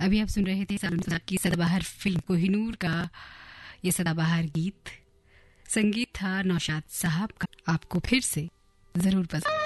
अभी आप सुन रहे थे सारुण की सदाबहार फिल्म कोहिनूर का ये सदाबहार गीत। संगीत था नौशाद साहब का। आपको फिर से जरूर पसंद